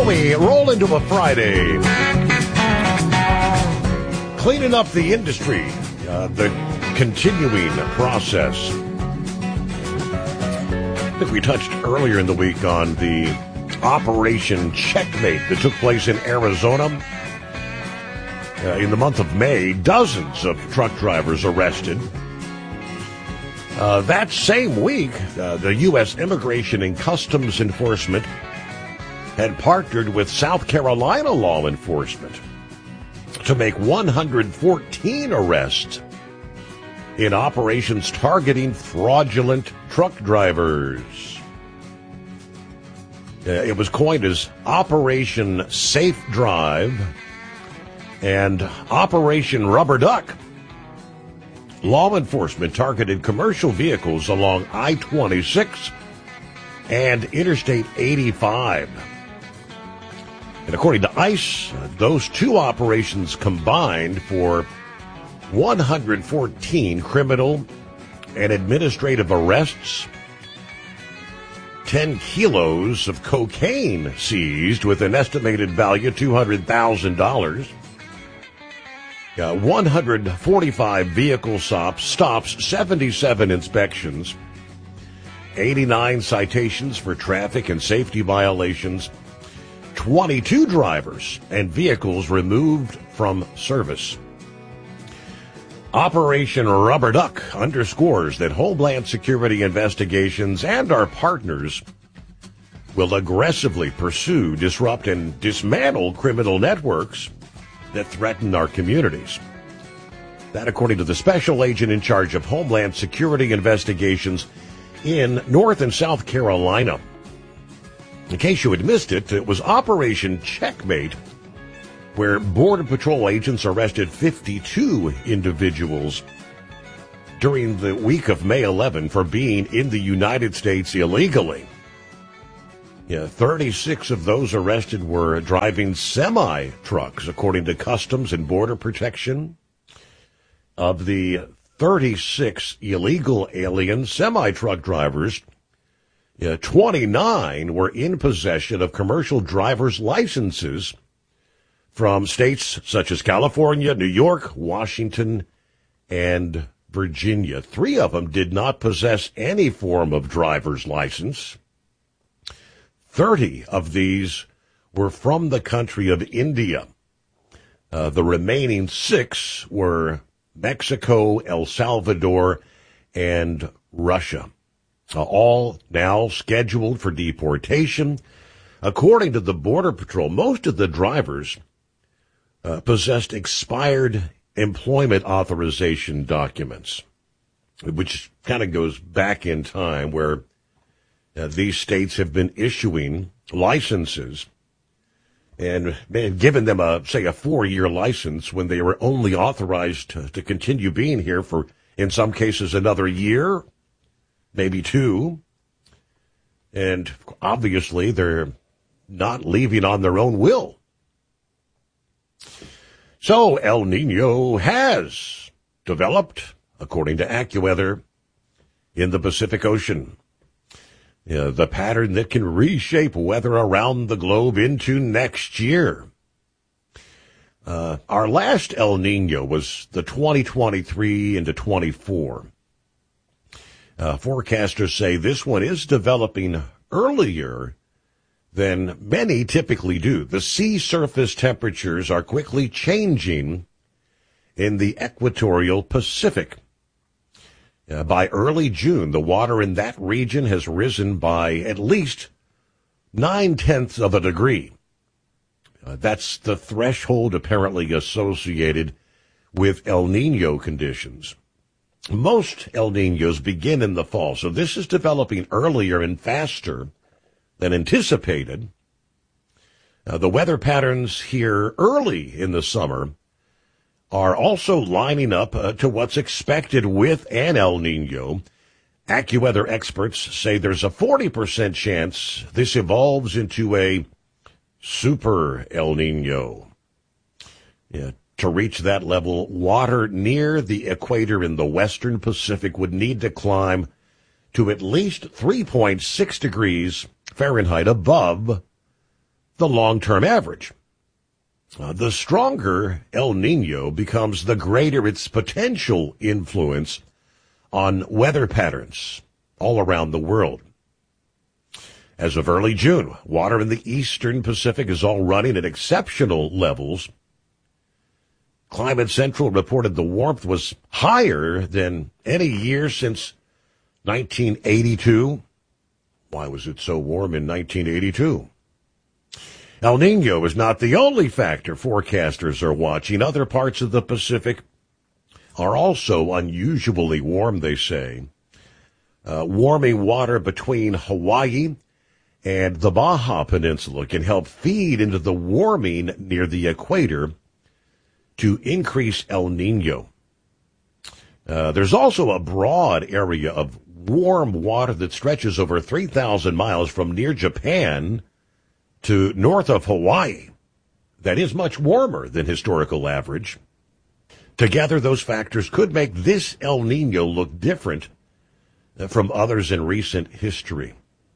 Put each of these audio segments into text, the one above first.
we roll into a Friday. Cleaning up the industry, the continuing process. I think we touched earlier in the week on the Operation Checkmate that took place in Arizona. In the month of May, dozens of truck drivers arrested. That same week, the U.S. Immigration and Customs Enforcement had partnered with South Carolina law enforcement to make 114 arrests in operations targeting fraudulent truck drivers. It was coined as Operation Safe Drive and Operation Rubber Duck. Law enforcement targeted commercial vehicles along I-26 and Interstate 85. And according to ICE, those two operations combined for 114 criminal and administrative arrests, 10 kilos of cocaine seized with an estimated value of $200,000. 145 vehicle stops, 77 inspections, 89 citations for traffic and safety violations, 22 drivers and vehicles removed from service. Operation Rubber Duck underscores that Homeland Security investigations and our partners will aggressively pursue, disrupt, and dismantle criminal networks that threaten our communities. That according to the special agent in charge of Homeland Security investigations in North and South Carolina. In case you had missed it, it was Operation Checkmate, where Border Patrol agents arrested 52 individuals during the week of May 11 for being in the United States illegally. 36 of those arrested were driving semi-trucks, according to Customs and Border Protection. Of the 36 illegal alien semi-truck drivers, 29 were in possession of commercial driver's licenses from states such as California, New York, Washington, and Virginia. 3 of them did not possess any form of driver's license. 30 of these were from the country of India. The remaining 6 were Mexico, El Salvador, and Russia. All now scheduled for deportation. According to the Border Patrol, most of the drivers possessed expired employment authorization documents, which kind of goes back in time where these states have been issuing licenses and given them a 4-year license when they were only authorized to continue being here for, in some cases, another year, maybe 2. And obviously they're not leaving on their own will. So El Nino has developed, according to AccuWeather, in the Pacific Ocean. The pattern that can reshape weather around the globe into next year. Our last El Nino was the 2023 into 24. Forecasters say this one is developing earlier than many typically do. The sea surface temperatures are quickly changing in the equatorial Pacific. By early June, the water in that region has risen by at least 0.9 of a degree. That's the threshold apparently associated with El Nino conditions. Most El Ninos begin in the fall, so this is developing earlier and faster than anticipated. The weather patterns here early in the summer are also lining up to what's expected with an El Nino. AccuWeather experts say there's a 40% chance this evolves into a super El Nino. To reach that level, water near the equator in the western Pacific would need to climb to at least 3.6 degrees Fahrenheit above the long-term average. The stronger El Nino becomes, the greater its potential influence on weather patterns all around the world. As of early June, water in the eastern Pacific is all running at exceptional levels. Climate Central reported the warmth was higher than any year since 1982. Why was it so warm in 1982? El Nino is not the only factor forecasters are watching. Other parts of the Pacific are also unusually warm, they say. Warming water between Hawaii and the Baja Peninsula can help feed into the warming near the equator to increase El Nino. There's also a broad area of warm water that stretches over 3,000 miles from near Japan to north of Hawaii. That is much warmer than historical average. Together, those factors could make this El Nino look different from others in recent history.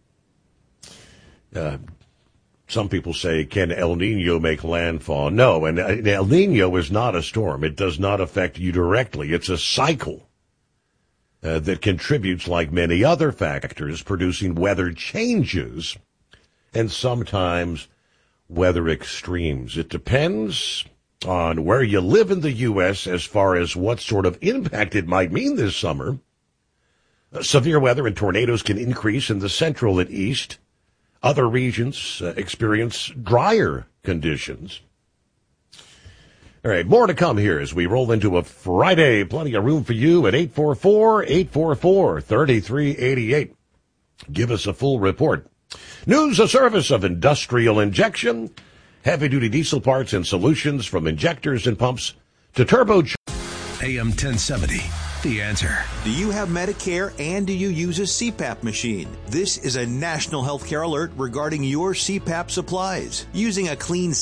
Some people say, can El Nino make landfall? No, and El Nino is not a storm. It does not affect you directly. It's a cycle that contributes, like many other factors, producing weather changes and sometimes weather extremes. It depends on where you live in the U.S. as far as what sort of impact it might mean this summer. Severe weather and tornadoes can increase in the central and east. Other regions experience drier conditions. All right, more to come here as we roll into a Friday. Plenty of room for you at 844-844-3388. Give us a full report. News, a service of Industrial Injection, heavy-duty diesel parts and solutions from injectors and pumps to turbochargers. AM 1070, The Answer. Do you have Medicare and do you use a CPAP machine? This is a national healthcare alert regarding your CPAP supplies. Using a clean